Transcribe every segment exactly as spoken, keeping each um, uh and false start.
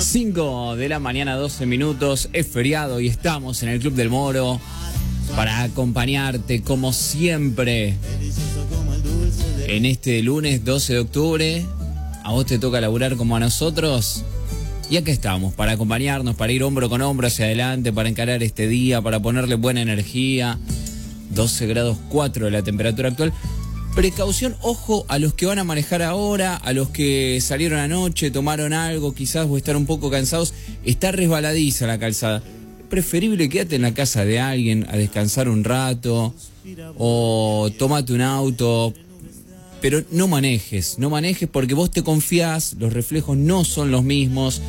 cinco de la mañana, doce minutos, es feriado y estamos en el Club del Moro para acompañarte como siempre en este lunes doce de octubre. A vos te toca laburar como a nosotros y acá estamos para acompañarnos, para ir hombro con hombro hacia adelante, para encarar este día, para ponerle buena energía. doce grados cuatro de la temperatura actual. Precaución, ojo a los que van a manejar ahora, a los que salieron anoche, tomaron algo quizás o están un poco cansados. Está resbaladiza la calzada. Preferible quédate en la casa de alguien a descansar un rato o tómate un auto, pero no manejes, no manejes porque vos te confías, los reflejos no son los mismos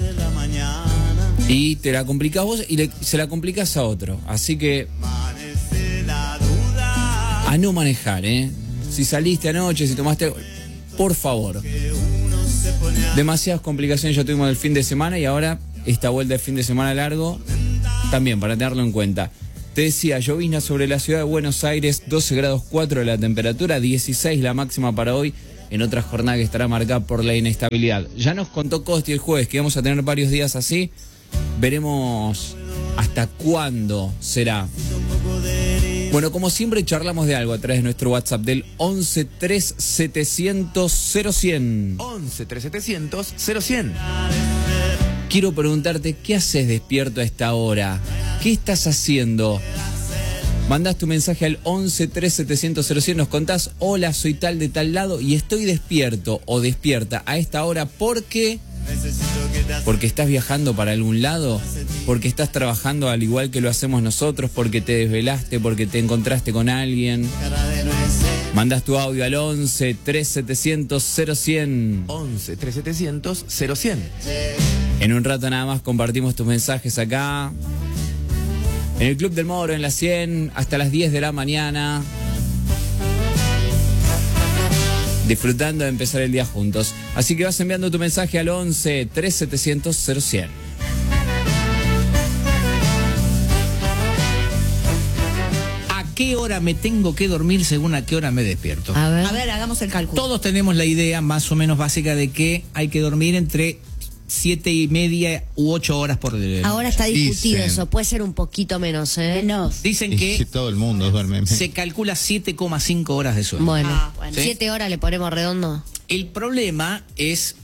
y te la complicás vos y le, se la complicás a otro. Así que a no manejar, ¿eh? Si saliste anoche, si tomaste algo, por favor. Demasiadas complicaciones ya tuvimos el fin de semana y ahora esta vuelta de fin de semana largo también para tenerlo en cuenta. Te decía, llovizna sobre la ciudad de Buenos Aires, doce grados cuatro de la temperatura, dieciséis la máxima para hoy, en otra jornada que estará marcada por la inestabilidad. Ya nos contó Costi el jueves que vamos a tener varios días así, veremos hasta cuándo será. Bueno, como siempre charlamos de algo a través de nuestro WhatsApp del once tres setecientos cero cien. once tres setecientos cero cien. Quiero preguntarte, ¿qué haces despierto a esta hora? ¿Qué estás haciendo? Mandás tu mensaje al once tres setecientos cero cien, nos contás, hola, soy tal de tal lado y estoy despierto o despierta a esta hora porque... porque estás viajando para algún lado, porque estás trabajando al igual que lo hacemos nosotros, porque te desvelaste, porque te encontraste con alguien. Mandas tu audio al once tres setecientos cero cien. once tres setecientos cero cien. En un rato nada más compartimos tus mensajes acá en el Club del Moro, en la cien, hasta las diez de la mañana. Disfrutando de empezar el día juntos. Así que vas enviando tu mensaje al once tres setecientos cero cien. ¿A qué hora me tengo que dormir según a qué hora me despierto? A ver, A ver, hagamos el cálculo. Todos tenemos la idea más o menos básica de que hay que dormir entre siete y media u ocho horas por día. ahora está discutido Dicen. eso, puede ser un poquito menos, ¿eh? Menos. Dicen Y que todo el mundo duerme. se calcula siete coma cinco horas de sueño. Bueno, Ah, bueno. siete horas le ponemos redondo. El problema es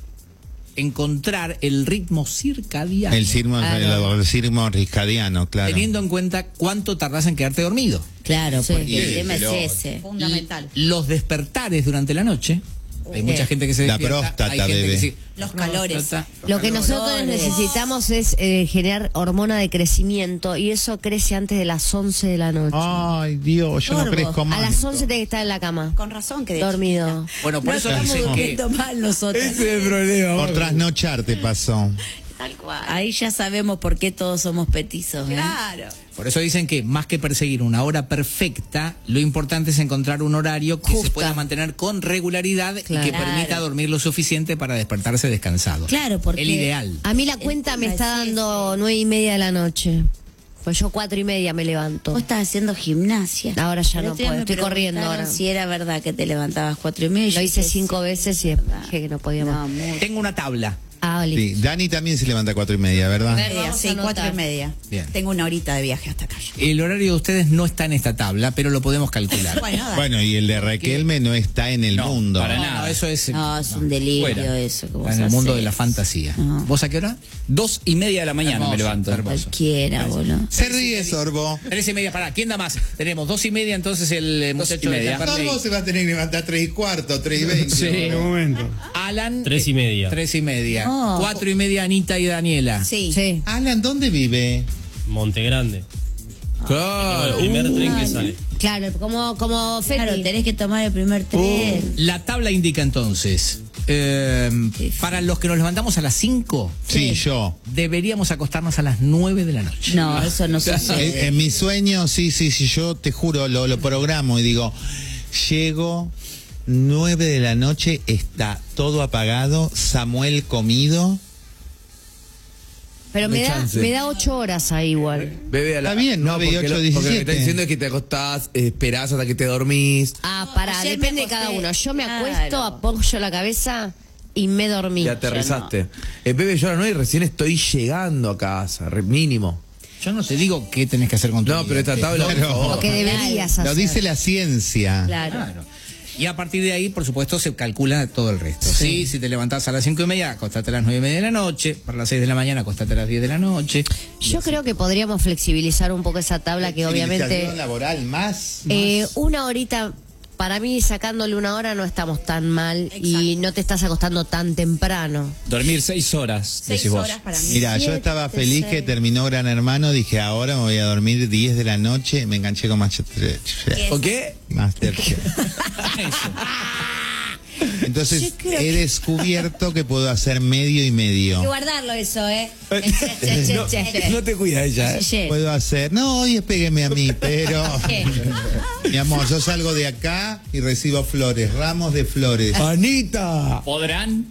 encontrar el ritmo circadiano, El ritmo, Claro. el ritmo circadiano, claro. teniendo en cuenta cuánto tardás en quedarte dormido. Claro, Sí. porque el Sí, tema pero- es ese. Fundamental. Los despertares durante la noche. Hay mucha gente que se La despierta. próstata, hay gente bebé. que sí. Los calores. Próstata. Lo que nosotros Colores. necesitamos es eh, generar hormona de crecimiento y eso crece antes de las once de la noche. Ay, Dios, yo no Sorbo. crezco más. A las once tenés que estar en la cama, Con razón que de dormido. Bueno, por No eso estamos dicen que... durmiendo mal nosotros. es el problema. Por trasnochar te pasó. Tal cual. Ahí ya sabemos por qué todos somos petizos. ¿eh? Claro. Por eso dicen que más que perseguir una hora perfecta, lo importante es encontrar un horario que Justa. se pueda mantener con regularidad Claro. y que permita dormir lo suficiente para despertarse descansado. Claro, porque- el ideal. A mí la cuenta me tema está es dando nueve y media de la noche. Pues yo cuatro y media me levanto. Vos estás haciendo gimnasia. Ahora ya El no otro día puedo, me estoy corriendo preguntaron ahora. Si era verdad que te levantabas cuatro y media. y Lo yo hice dije, cinco sí, veces y es verdad. dije que no podía No, más. mucho. Tengo una tabla. Ah, Oli. Sí, Dani también se levanta a cuatro y media, ¿verdad? ver, Media, vamos a sí, cuatro y anotar. media. Bien. Tengo una horita de viaje hasta acá. El horario de ustedes no está en esta tabla, pero lo podemos calcular. Bueno, dale. Bueno, y el de Raquelme no está en el No, mundo. para No, nada. no, eso es, No, es un delirio Fuera. eso. Que vos está en el mundo hacés. de la fantasía. No. ¿Vos a qué hora? Dos y media de la mañana Hermoso, me levanto. hermoso. Cualquiera, boludo. Se ríe, Sorbo. Tres y media, pará. ¿Quién da más? Tenemos dos y media, entonces el eh, Dos y muchacho de media. Temperley. Sorbo se va a tener que levantar tres y cuarto, tres y veinte. Sí. En un momento. Alan. Tres y media. Tres y media. Oh. Cuatro y media, Anita y Daniela. Sí. Sí. Alan, ¿dónde vive? Monte Grande. Claro. El primer tren que sale. Claro, como, como Claro, Feti. tenés que tomar el primer tren. La tabla indica entonces, eh, para los que nos levantamos a las cinco, Sí, yo. deberíamos acostarnos a las nueve de la noche. No, eso no En, sucede. en mi sueño, sí, sí, sí, yo te juro, lo, lo programo y digo, llego, nueve de la noche, está todo apagado, Samuel comido. Pero No me hay da, chance. me da ocho horas ahí igual. Bebé, a la... Está bien, nueve y porque ocho, lo- Porque lo que me diecisiete. está diciendo es que te acostás, eh, esperás hasta que te dormís. Ah, pará, Ayer depende me de cada acosté- uno. Yo me Claro. acuesto, apoyo la cabeza y me dormí. Y aterrizaste. El bebé llora no y recién estoy llegando a casa, re- mínimo. Yo no te digo qué tenés que hacer con tu No, vida. pero esta tabla, por Claro. favor. Lo que deberías hacer. Lo dice la ciencia. Claro. Claro. Y a partir de ahí, por supuesto, se calcula todo el resto. Sí, si te levantás a las cinco y media, acostate a las nueve y media de la noche. Para las seis de la mañana, acostate a las diez de la noche. Yo creo que podríamos flexibilizar un poco esa tabla que obviamente Flexibilización laboral más. eh, más. una horita, para mí sacándole una hora no estamos tan mal y no te estás acostando tan temprano. Dormir seis horas, Seis decís vos. horas para mí. Mira, yo siete, estaba feliz que seis. terminó Gran Hermano, dije ahora me voy a dormir diez de la noche, me enganché con Masterchef. ¿O qué? Masterchef. Entonces Yo creo he descubierto que puedo hacer medio y medio. guardarlo eso, ¿eh? No, no te cuida ella, ¿eh? Che. Puedo hacer, no, hoy pégueme a mí, pero mi amor, yo salgo de acá y recibo flores, ramos de flores. ¡Anita! ¿Podrán?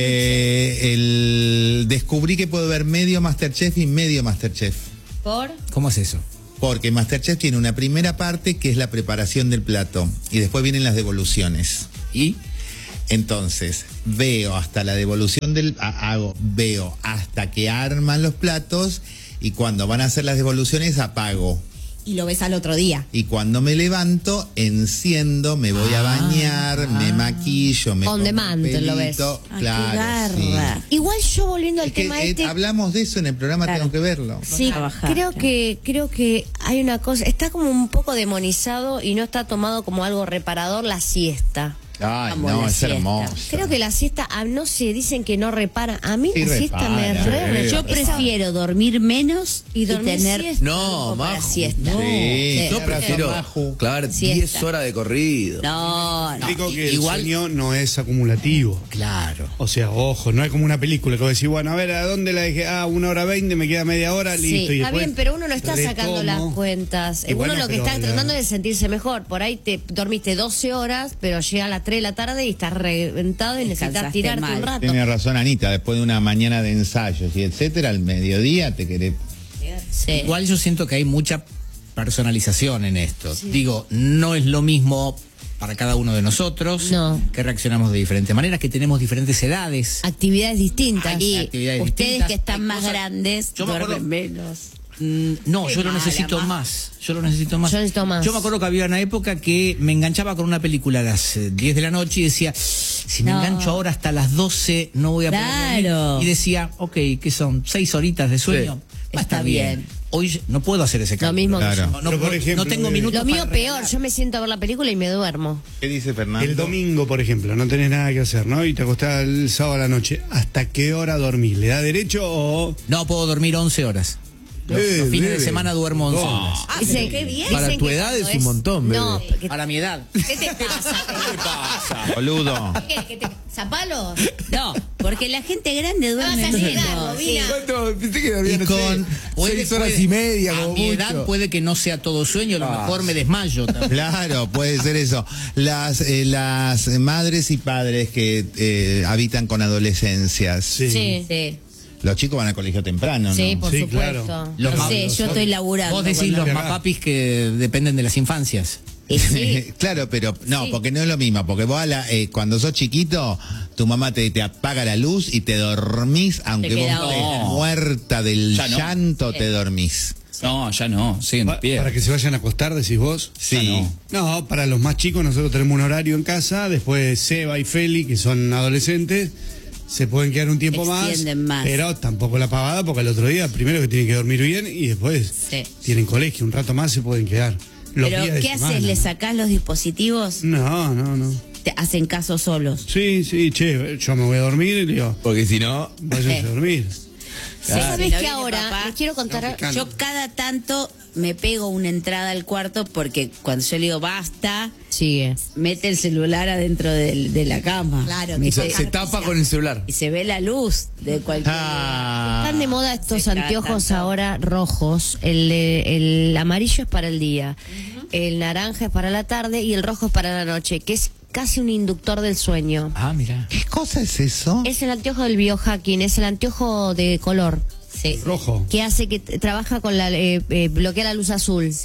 Eh, el, descubrí que puedo ver medio Masterchef y medio Masterchef. ¿Por? ¿Cómo es eso? Porque Masterchef tiene una primera parte que es la preparación del plato y después vienen las devoluciones. ¿Y? Entonces, veo hasta la devolución del... a- hago, veo hasta que arman los platos y cuando van a hacer las devoluciones apago. Y lo ves al otro día. Y cuando me levanto, enciendo, me voy a bañar, me maquillo, me On pongo demand, un lo ves. pelito. Ah, qué Claro, sí. garra. Igual yo volviendo al Es que, tema eh, este, hablamos de eso en el programa, Claro. tengo que verlo. sí, trabajar, creo claro. que creo que hay una cosa, está como un poco demonizado y no está tomado como algo reparador la siesta. Ay, Amo no, la es siesta. hermoso. Creo que la siesta, ah, no sé, dicen que no repara. A mí Sí la siesta me repara, re, re- Yo prefiero dormir menos y, y dormir tener siesta. No, tiempo para Majo. siesta. No. Sí, Yo tenés prefiero, razón, Maju. claro, Siesta. diez horas de corrido. No, no. Digo que Igual- el sueño no es acumulativo. Claro. O sea, ojo, no es como una película que vos decís, bueno, a ver, ¿a dónde la dejé? Ah, una hora veinte, me queda media hora, Sí, listo. y está después bien, pero uno no está sacando retomo. las cuentas. Y Uno bueno, lo que pero está la- tratando es de sentirse mejor. Por ahí te dormiste doce horas, pero llega a las tres de la tarde y estás reventado y necesitas Descansaste tirarte mal. un rato. Tiene razón Anita, después de una mañana de ensayos y etcétera, al mediodía te querés... Sí. Igual yo siento que hay mucha personalización en esto. Digo, no es lo mismo para cada uno de nosotros, No. que reaccionamos de diferentes maneras, que tenemos diferentes edades. Actividades distintas. Hay Y actividades ustedes distintas, que están hay más cosas- grandes Yo me duermen acuerdo- menos. Mm, no, Qué yo lo mala, necesito ma. más. Yo lo necesito más. Yo necesito más. Yo me acuerdo que había una época que me enganchaba con una película a las eh, diez de la noche y decía, si me No. engancho ahora hasta las doce no voy a poder Claro. dormir. Y decía, ok, que son seis horitas de sueño. Sí. Va a Está estar bien. bien. Hoy no puedo hacer ese Lo cambio. mismo que Claro. yo. No, no, Pero, por no- ejemplo, no tengo eh, minutos Lo mío para peor, regalar. yo me siento a ver la película y me duermo. ¿Qué dice Fernando? El domingo, por ejemplo, no tenés nada que hacer, ¿no? Y te acostás el sábado a la noche. ¿Hasta qué hora dormís? ¿Le da derecho o...? No puedo dormir once horas. Los, Eh, los fines de bebe. semana duermo once Oh. horas. Ah, Dicen- pero qué bien. Para dicen tu que edad cuando es un montón, bebé. No, que- Para mi edad. ¿Qué te pasa? Boludo. ¿qué querés, que te- ¿Zapalos? No, porque la gente grande vas duerme a llegar, menos. bobina. ¿Cuánto? Pensé que dormía, Y no con- sé, Puede- seis horas puede- y media, A como mi mucho. edad puede que no sea todo sueño, a lo Ah. mejor me desmayo también. Claro, puede ser eso. Las, eh, las madres y padres que eh, habitan con adolescencias. Sí. Sí, Sí. Los chicos van al colegio temprano, ¿no? sí, por Sí, supuesto. claro. Los No ma- sé, yo estoy laburando. Vos decís con los los- mapapis que dependen de las infancias. Y sí. Claro, pero no, Sí. porque no es lo mismo, porque vos a la- eh, cuando sos chiquito, tu mamá te, te apaga la luz y te dormís, aunque Te vos queda estés dormido. muerta del Ya no. llanto, te dormís. No, ya no, siguen de Pa- pie. para que se vayan a acostar, decís vos. Sí. No, para los más chicos nosotros tenemos un horario en casa, después Seba y Feli, que son adolescentes, se pueden quedar un tiempo más, Extienden más. pero tampoco la pavada, porque el otro día primero que tienen que dormir bien y después Sí. tienen colegio, un rato más se pueden quedar. Los Pero, días de ¿qué haces? semana. ¿Le sacás los dispositivos? No, no, no. Te hacen caso solos. Sí, sí, che, yo me voy a dormir y digo, Porque si no, váyanse Sí. a dormir. ¿Sabés Si no que viene ahora papá, les quiero contar? no, Yo cada tanto me pego una entrada al cuarto porque cuando yo le digo basta, Sigue. mete el celular adentro del- de la cama. Claro, Me tipo se, pe- se tapa con el celular. y se ve la luz de cualquier. Ah. Están de moda estos Sí, cada anteojos tanto. ahora rojos. El, eh, el amarillo es para el día, el naranja es para la tarde y el rojo es para la noche, que es casi un inductor del sueño. Ah, mira. ¿Qué cosa es eso? Es el anteojo del biohacking, es el anteojo de color. Sí. Rojo. Que hace que t- trabaja con la eh, eh, bloquea la luz azul. Sí.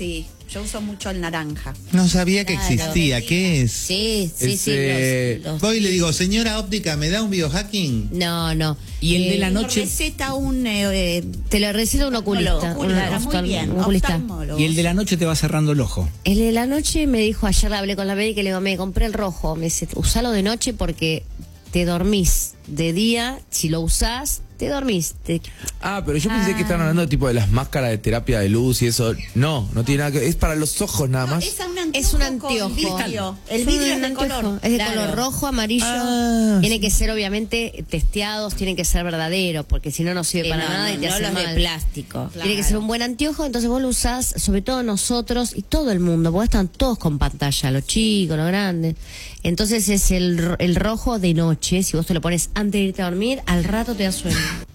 Yo uso mucho el naranja. No sabía que Claro. existía. ¿Qué es? Sí, sí, Es, sí. eh, los- los- Voy y le digo, señora óptica, ¿me da un biohacking? No, no. Y el de la Eh, Lo noche. receta un... eh, eh, Te lo receta un oculista. oftalmólogo, un claro, muy oftal- bien, un oculista. oftalmólogo. Y el de la noche te va cerrando el ojo. El de la noche me dijo, ayer hablé con la médica y le digo, me compré el rojo. Me dice, usalo de noche porque te dormís. De día, si lo usás, te dormís. Te- Ah, pero yo pensé que estaban hablando tipo de las máscaras de terapia de luz y eso. No, no tiene nada que es para los ojos nada más. Es un anteojo. Es un con anteojo. vidrio. El Es vidrio un es de anteojo. color. Es de Claro. color rojo, amarillo. Ah, Tienen que ser obviamente testeados, tienen que ser verdaderos, porque si no, no sirve Sí, para no, nada no, y te no hace los mal. de plástico. Tiene que ser un buen anteojo, entonces vos lo usás, sobre todo nosotros y todo el mundo, porque están todos con pantalla, los chicos, los grandes. Entonces es el, ro- el rojo de noche, si vos te lo pones antes de irte a dormir, al rato te da sueño.